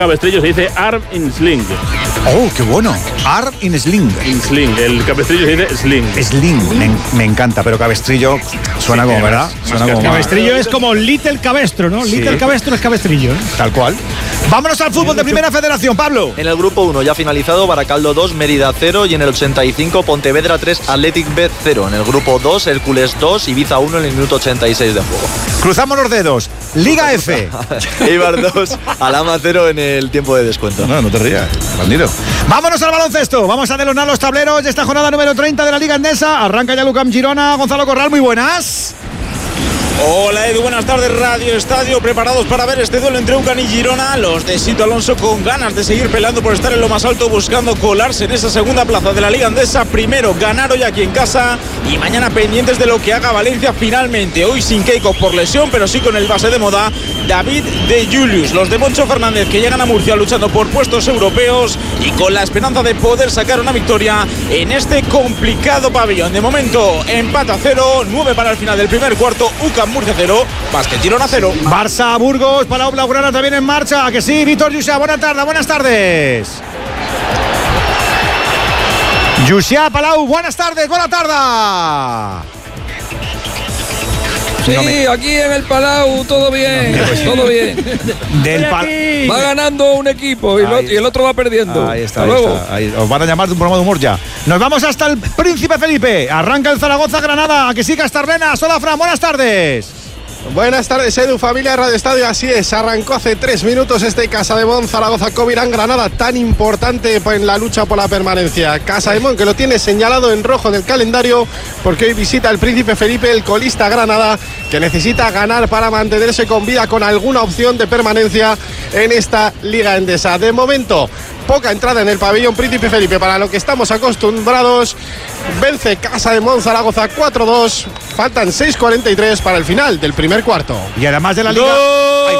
cabestrillo se dice arm in sling. ¡Oh, qué bueno! Arm in sling. In sling, el cabestrillo se dice sling. Sling, me encanta, pero cabestrillo suena como, ¿verdad? Suena como cabestrillo es como Little Cabestro, ¿no? Sí. Little Cabestro es cabestrillo, ¿eh? Tal cual. Vámonos al fútbol de Primera Federación, Pablo. En el grupo 1 ya finalizado, Baracaldo 2, Mérida 0 y en el 85 Pontevedra 3, Athletic B 0. En el grupo 2, Hércules 2, Ibiza 1 en el minuto 86 de juego. Cruzamos los dedos. Liga F. Eibar 2, Alhama 0 en el tiempo de descuento. No te rías, bandido. Vámonos al baloncesto. Vamos a delonar los tableros de esta jornada número 30 de la Liga Endesa. Arranca ya Lucam Girona. Gonzalo Corral, muy buenas. Hola Edu, buenas tardes. Radio Estadio, preparados para ver este duelo entre UCAM y Girona. Los de Sito Alonso con ganas de seguir peleando por estar en lo más alto, buscando colarse en esa segunda plaza de la Liga Endesa. Primero ganar hoy aquí en casa y mañana pendientes de lo que haga Valencia finalmente. Hoy sin Keiko por lesión, pero sí con el base de moda David de Julius. Los de Moncho Fernández que llegan a Murcia luchando por puestos europeos y con la esperanza de poder sacar una victoria en este complicado pabellón. De momento empate a 0, 9 para el final del primer cuarto. UCAM Murcia 0, Básquet Girona 0. Barça Burgos, Palau Blaugrana también en marcha. ¿A que sí? Víctor Llucia, buenas tardes. Llucia, Palau, buenas tardes. Sí, aquí en el Palau todo bien, todo bien. Va ganando un equipo y el otro va perdiendo. Ahí está. Os van a llamar de un programa de humor ya. Nos vamos hasta el Príncipe Felipe. Arranca el Zaragoza-Granada. ¿A que sí, Castarlenas? Hola, Fran, buenas tardes. Buenas tardes, Edu, familia de Radio Estadio. Así es, arrancó hace 3 minutos este Casademón Zaragoza-Covirán-Granada, tan importante en la lucha por la permanencia. Casademón que lo tiene señalado en rojo en el calendario porque hoy visita el Príncipe Felipe, el colista Granada, que necesita ganar para mantenerse con vida con alguna opción de permanencia en esta Liga Endesa. De momento, poca entrada en el pabellón Príncipe Felipe para lo que estamos acostumbrados. Vence Casademón Zaragoza 4-2. Faltan 6:43 para el final del primer cuarto. Y además de la Liga... ¡Gol!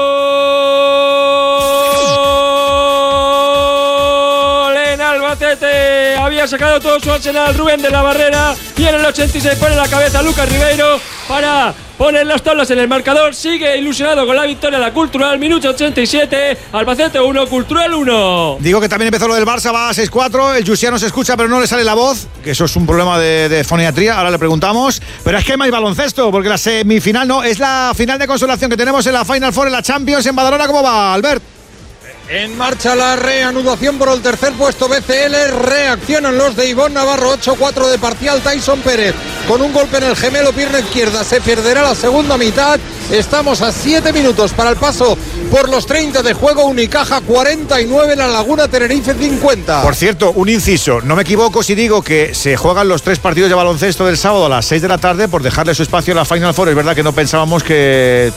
En Albacete. Había sacado todo su arsenal Rubén de la Barrera y en el 86 pone la cabeza Lucas Ribeiro para poner las tablas en el marcador. Sigue ilusionado con la victoria de la Cultural. Minuto 87, Albacete 1, Cultural 1. Digo que también empezó lo del Barça, va a 6-4. El Llucia no se escucha, pero no le sale la voz, que eso es un problema de foniatría. Ahora le preguntamos. Pero es que hay más baloncesto, porque la semifinal no, es la final de consolación que tenemos en la Final Four en la Champions en Badalona. ¿Cómo va, Albert? En marcha la reanudación por el tercer puesto BCL. Reaccionan los de Ivonne Navarro. 8-4 de parcial. Tyson Pérez con un golpe en el gemelo, pierna izquierda. Se perderá la segunda mitad. Estamos a 7 minutos para el paso por los 30 de juego. Unicaja 49, La Laguna Tenerife 50. Por cierto, un inciso. No me equivoco si digo que se juegan los 3 partidos de baloncesto del sábado a las 6 de la tarde por dejarle su espacio en la Final Four. Es verdad que no pensábamos que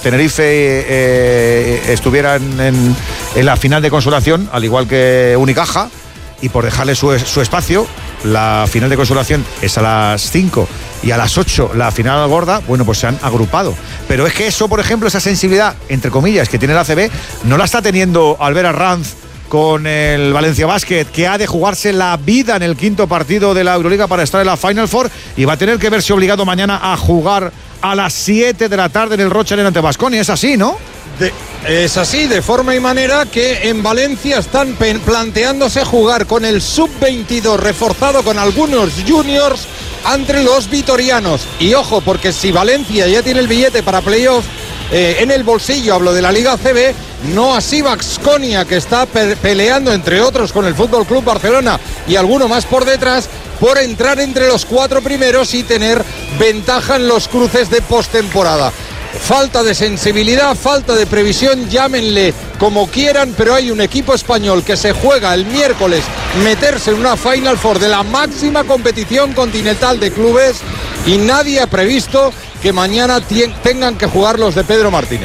Tenerife estuviera en la final de consolación, al igual que Unicaja, y por dejarle su espacio, la final de consolación es a las 5 y a las 8 la final gorda. Bueno, pues se han agrupado, pero es que eso, por ejemplo, esa sensibilidad, entre comillas, que tiene la ACB, no la está teniendo Albert Arranz con el Valencia Basket, que ha de jugarse la vida en el quinto partido de la Euroliga para estar en la Final Four, y va a tener que verse obligado mañana a jugar a las 7 de la tarde en el Rocha Arena ante Baskonia. Es así, ¿no? Es así, de forma y manera que en Valencia están planteándose jugar con el sub-22 reforzado con algunos juniors entre los vitorianos. Y ojo, porque si Valencia ya tiene el billete para playoff en el bolsillo, hablo de la Liga CB, no así Baskonia, que está peleando entre otros con el Fútbol Club Barcelona y alguno más por detrás por entrar entre los 4 primeros y tener ventaja en los cruces de postemporada. Falta de sensibilidad, falta de previsión, llámenle como quieran, pero hay un equipo español que se juega el miércoles meterse en una Final Four de la máxima competición continental de clubes y nadie ha previsto que mañana tengan que jugar los de Pedro Martínez.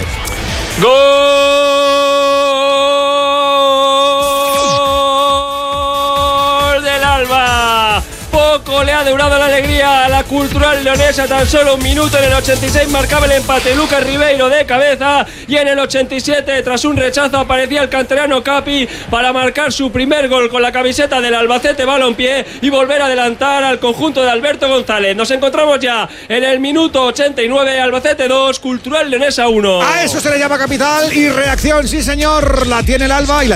¡Gol del Alba! Tampoco le ha durado la alegría a la Cultural leonesa. Tan solo un minuto. En el 86 marcaba el empate Lucas Ribeiro de cabeza. Y en el 87, tras un rechazo, aparecía el canterano Capi para marcar su primer gol con la camiseta del Albacete Balompié y volver a adelantar al conjunto de Alberto González. Nos encontramos ya en el minuto 89. Albacete 2, Cultural leonesa 1. A eso se le llama capital y reacción, sí señor. La tiene el Alba y la